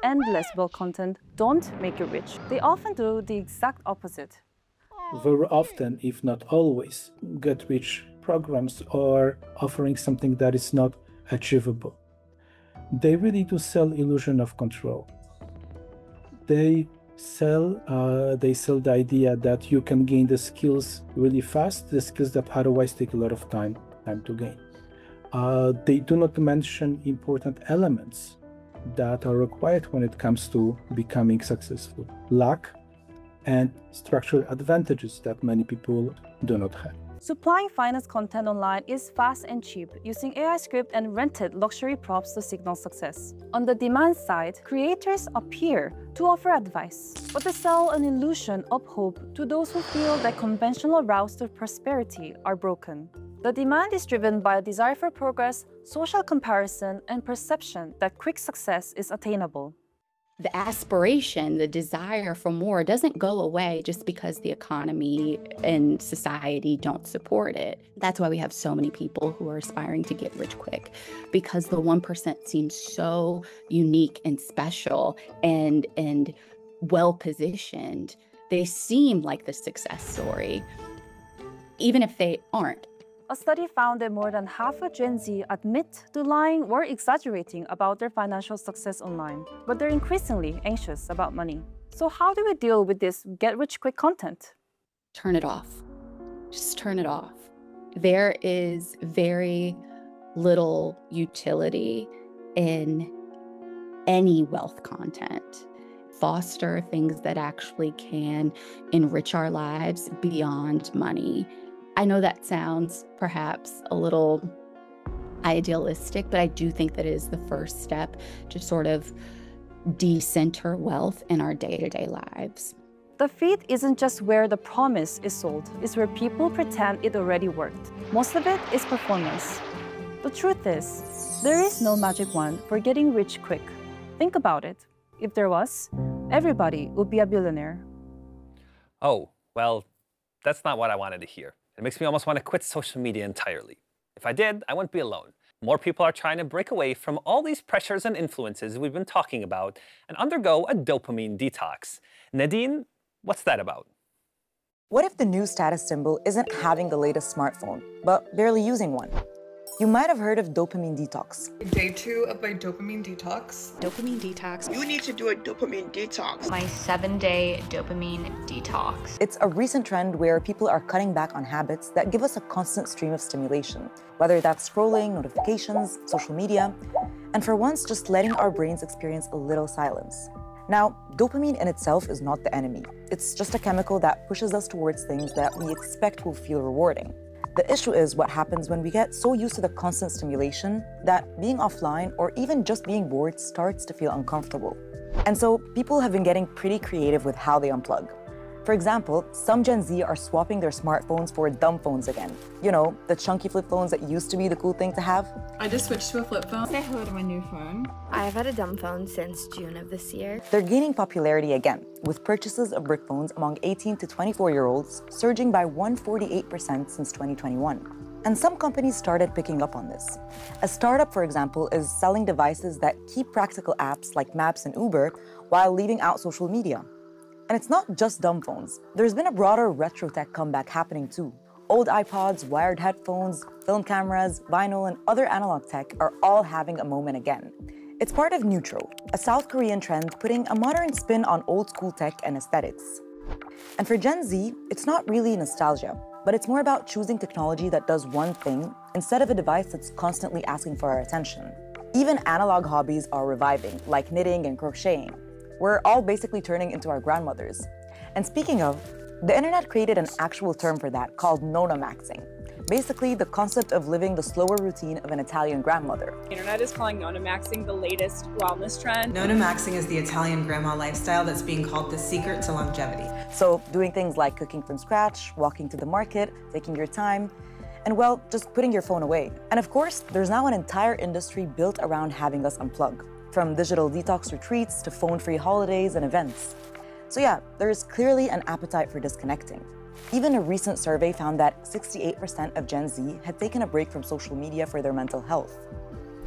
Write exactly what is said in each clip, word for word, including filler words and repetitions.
endless wealth content don't make you rich. They often do the exact opposite. Very often, if not always, get rich programs are offering something that is not achievable. They really do sell illusion of control. They sell uh, they sell the idea that you can gain the skills really fast, the skills that otherwise take a lot of time time to gain. Uh, they do not mention important elements that are required when it comes to becoming successful. Luck and structural advantages that many people do not have. Supplying finance content online is fast and cheap, using A I script and rented luxury props to signal success. On the demand side, creators appear to offer advice, but they sell an illusion of hope to those who feel that conventional routes to prosperity are broken. The demand is driven by a desire for progress, social comparison, and perception that quick success is attainable. The aspiration, the desire for more doesn't go away just because the economy and society don't support it. That's why we have so many people who are aspiring to get rich quick, because the one percent seems so unique and special and, and well-positioned. They seem like the success story, even if they aren't. A study found that more than half of Gen Z admit to lying or exaggerating about their financial success online, but they're increasingly anxious about money. So how do we deal with this get-rich-quick content? Turn it off. Just turn it off. There is very little utility in any wealth content. Foster things that actually can enrich our lives beyond money. I know that sounds perhaps a little idealistic, but I do think that it is the first step to sort of decenter wealth in our day-to-day lives. The feed isn't just where the promise is sold, it's where people pretend it already worked. Most of it is performance. The truth is, there is no magic wand for getting rich quick. Think about it. If there was, everybody would be a billionaire. Oh, well, that's not what I wanted to hear. It makes me almost want to quit social media entirely. If I did, I wouldn't be alone. More people are trying to break away from all these pressures and influences we've been talking about and undergo a dopamine detox. Nadine, what's that about? What if the new status symbol isn't having the latest smartphone, but barely using one? You might have heard of dopamine detox. Day two of my dopamine detox. Dopamine detox. You need to do a dopamine detox. My seven-day dopamine detox. It's a recent trend where people are cutting back on habits that give us a constant stream of stimulation, whether that's scrolling, notifications, social media, and for once, just letting our brains experience a little silence. Now, dopamine in itself is not the enemy. It's just a chemical that pushes us towards things that we expect will feel rewarding. The issue is what happens when we get so used to the constant stimulation that being offline or even just being bored starts to feel uncomfortable. And so people have been getting pretty creative with how they unplug. For example, some Gen Z are swapping their smartphones for dumb phones again. You know, the chunky flip phones that used to be the cool thing to have. I just switched to a flip phone. Say hello to my new phone. I've had a dumb phone since June of this year. They're gaining popularity again, with purchases of brick phones among eighteen to twenty-four-year-olds surging by one hundred forty-eight percent since twenty twenty-one. And some companies started picking up on this. A startup, for example, is selling devices that keep practical apps like Maps and Uber while leaving out social media. And it's not just dumb phones. There's been a broader retro tech comeback happening too. Old iPods, wired headphones, film cameras, vinyl, and other analog tech are all having a moment again. It's part of Neutro, a South Korean trend putting a modern spin on old school tech and aesthetics. And for Gen Z, it's not really nostalgia, but it's more about choosing technology that does one thing instead of a device that's constantly asking for our attention. Even analog hobbies are reviving, like knitting and crocheting. We're all basically turning into our grandmothers. And speaking of, the internet created an actual term for that called nonamaxing. Basically, the concept of living the slower routine of an Italian grandmother. The internet is calling nonamaxing the latest wellness trend. Nonamaxing is the Italian grandma lifestyle that's being called the secret to longevity. So doing things like cooking from scratch, walking to the market, taking your time, and well, just putting your phone away. And of course, there's now an entire industry built around having us unplug, from digital detox retreats to phone-free holidays and events. So yeah, there is clearly an appetite for disconnecting. Even a recent survey found that sixty-eight percent of Gen Z had taken a break from social media for their mental health.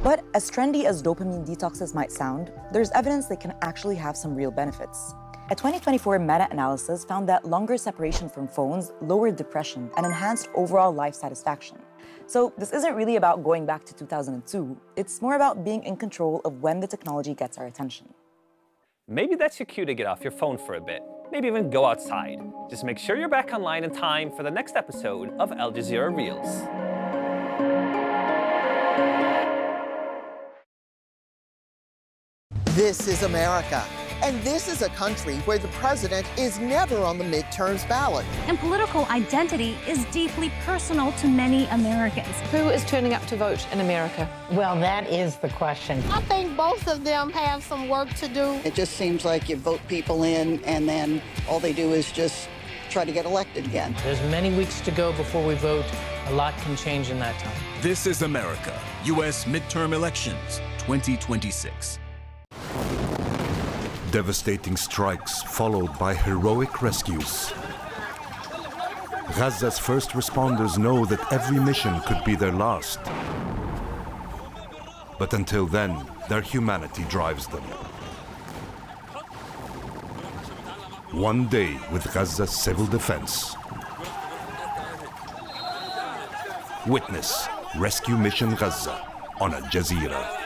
But as trendy as dopamine detoxes might sound, there's evidence they can actually have some real benefits. A twenty twenty-four meta-analysis found that longer separation from phones lowered depression and enhanced overall life satisfaction. So this isn't really about going back to two thousand two, it's more about being in control of when the technology gets our attention. Maybe that's your cue to get off your phone for a bit. Maybe even go outside. Just make sure you're back online in time for the next episode of Al Jazeera Reels. This is America. And this is a country where the president is never on the midterms ballot. And political identity is deeply personal to many Americans. Who is turning up to vote in America? Well, that is the question. I think both of them have some work to do. It just seems like you vote people in and then all they do is just try to get elected again. There's many weeks to go before we vote. A lot can change in that time. This is America. U S midterm elections twenty twenty-six. Devastating strikes followed by heroic rescues. Gaza's first responders know that every mission could be their last. But until then, their humanity drives them. One day with Gaza's civil defense. Witness Rescue Mission Gaza on Al Jazeera.